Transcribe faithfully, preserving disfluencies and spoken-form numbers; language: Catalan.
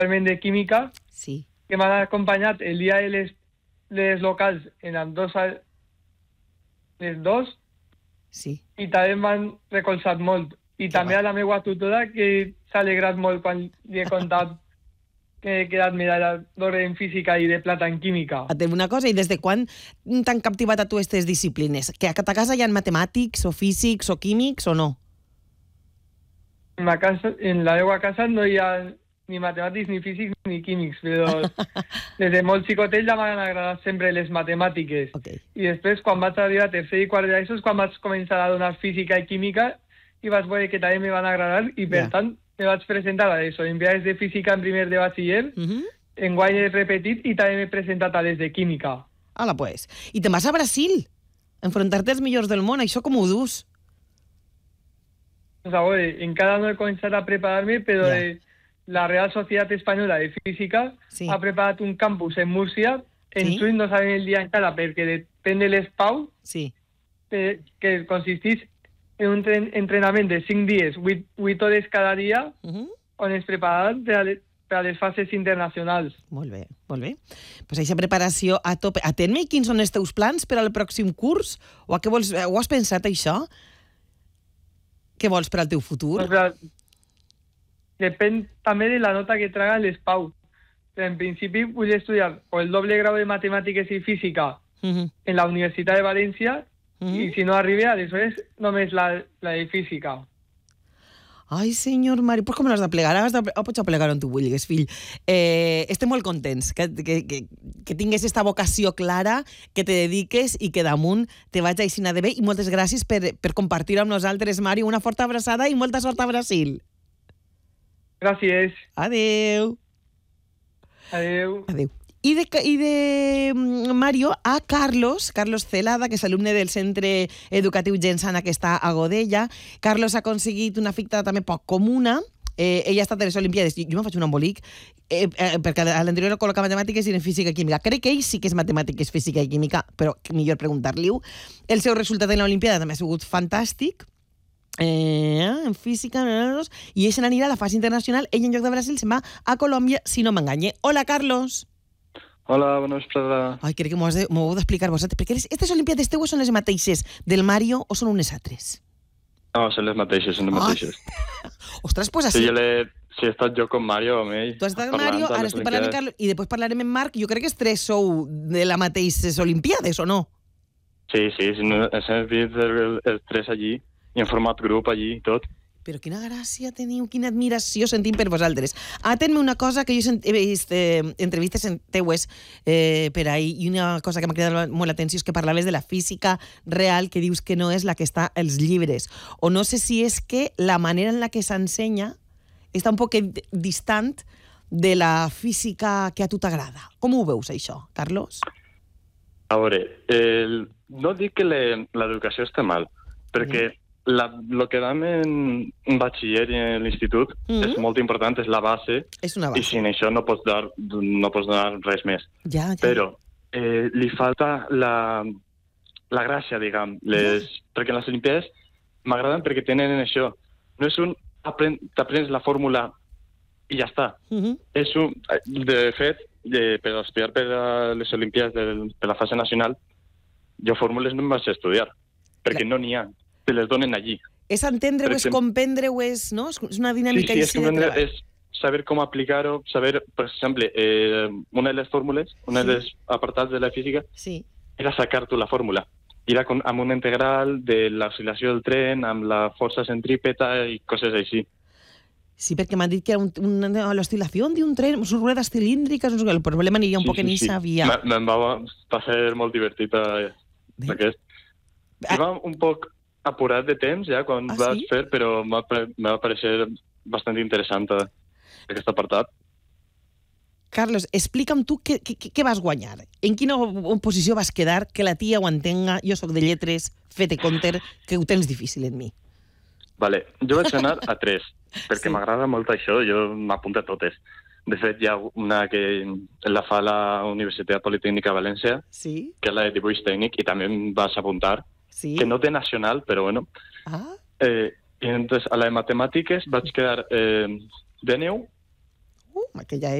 principalment de química, sí. que m'han acompanyat el dia de les, les locals en amb dos, les dos, sí. i també m'han recolzat molt. I Que també va. a la meva tutora, que s'ha alegrat molt quan li he contat que he quedat medalla d'or en física i de plata en química. Et dic una cosa, i des de quan t'han captivat a tu aquestes disciplines? Que a ta casa hi ha matemàtics, o físics, o químics, o no? En la, casa, en la meva casa no hi ha ni matemàtics, ni físics, ni químics, però des de molt xicotet ja m'han agradat sempre les matemàtiques. Okay. I després, quan vaig arribar a tercer i quart d'ESO, és quan vaig començar a donar física i química i vaig veure que també me van agradar i, per Ja. tant, me vaig presentar a les Olimpiades de Física en primer de batxiller, Uh -huh. enguany he repetit i també m'he presentat a les de Química. Hala, pues. I te'n vas a Brasil, a enfrontar-te als millors del món. Això com ho dus? Pues a veure, encara no he començat a preparar-me, però Ja. eh, la Real Societat Espanyola de Física Sí. ha preparat un campus en Múrcia. En Sí. juny no sabem el dia encara perquè depèn de l'ESPAU, Sí. eh, que consisteix en un tren, entrenament de cinc dies, vuit, vuit hores cada dia, Uh -huh. on es preparen per a, le, per a les fases internacionals. Molt bé, molt bé. Pues aquesta preparació a tope. Atén-me quins són els teus plans per al pròxim curs? O a què vols, ho has pensat, això? Què vols per al teu futur? O sea, depèn també de la nota que traga l'ESPAU. Però en principi vull estudiar o el doble grau de matemàtiques i física Uh -huh. en la Universitat de València, Uh -huh. i si no arribe, aleshores només la, la de física. Ai, senyor Mari, pues com l'has de plegar? Has de, ho pots plegar on tu vulguis, fill. Eh, estem molt contents que, que, que, que tingues esta vocació clara, que te dediques i que damunt te vaig aixina de bé. I moltes gràcies per, per compartir amb nosaltres, Mari. Una forta abraçada i molta sort a Brasil. Gràcies. Adeu. Adeu. Adeu. I de, I de Mario a Carlos, Carlos Celada, que és alumne del Centre Educatiu Gensana, que està a Godella. Carlos ha aconseguit una fita també poc comuna. Eh, ella ha estat a les Olimpiades. Jo me'n faig un embolic, eh, eh, perquè a l'anterior col·loca matemàtiques i en física i química. Crec que ell sí que és matemàtiques, física i química, però millor preguntar-li-ho. El seu resultat en l'Olimpiada també ha sigut fantàstic. Eh, en física, i ell se n'anirà a la fase internacional. Ell, en lloc de Brasil, se'n va a Colòmbia, si no m'enganye. Hola, Carlos. Hola, bona vesprada. Ai, crec que m'ho de, heu d'explicar vosaltres, perquè aquestes Olimpiades teues són les mateixes del Mario o són unes altres? No, són les mateixes, són les mateixes. Ostres, pues Sí, així... jo l'he... Si he estat jo com Mario, amb ell. Tu has estat amb parlant Mario, de ara les estic parlant amb Olimpiades. Carlos, i després parlarem amb Marc. Jo crec que els tres sou de la mateixes Olimpiades, o no? Sí, sí, sí no, hem vist els el tres allí, i hem format grup allí i tot. Però quina gràcia teniu, quina admiració sentim per vosaltres. Atén-me una cosa que jo he vist eh, entrevistes en teues eh, per ahir, i una cosa que m'ha cridat molt l'atenció és que parlaves de la física real, que dius que no és la que està als llibres. O no sé si és que la manera en la que s'ensenya està un poc distant de la física que a tu t'agrada. Com ho veus, això, Carlos? A veure, el... no dic que l'educació està mal, perquè la, lo que dam en, en batxiller i en l'institut Mm. és molt important, és la base, És una i base. sin això no pots dar, no pots donar res més. Ja, ja. Però eh, li falta la, la gràcia, diguem, les, perquè en les Olimpiades m'agraden perquè tenen això. No és un, apren, t'aprens la fórmula i ja està. Uh -huh. És un, de fet, de, per estudiar per a les Olimpiades de, de la fase nacional, jo fórmules no em vaig estudiar, perquè no n'hi ha, te les donen allí. És entendre-ho, Per és exemple- comprendre-ho, és, no? És una Sí, dinàmica sí, és, així de comprendre, treball. és saber com aplicar-ho, saber, per exemple, eh, una de les fórmules, una Sí. de les apartats de la física, Sí. era sacar tu la fórmula. Era con, amb una integral de l'oscil·lació del tren, amb la força centrípeta i coses així. Sí, perquè m'han dit que era un, una, l'oscil·lació d'un tren, són ruedes cilíndriques, no sé què, el problema aniria un poc que ni sabia. Me- Me'n va, va ser molt divertit eh, Bé. aquest. Ah. Iba un poc apurat de temps ja quan Ah, vas sí? fer, però m'ha pare- m'ha parecer bastant interessant eh, aquest apartat. Carlos, explica'm tu què, què, què vas guanyar. En quina posició vas quedar, que la tia ho entenga, jo sóc de lletres, fete compte, que ho tens difícil en mi. Vale, jo vaig anar a tres, perquè Sí. m'agrada molt això, jo m'apunto a totes. De fet, hi ha una que la fa la Universitat Politècnica de València, Sí? que és la de dibuix tècnic, i també em vas apuntar, Sí? que no té nacional, però bueno. Ah, Eh, I entonces, a la de matemàtiques vaig quedar eh, de neu, Uh, aquella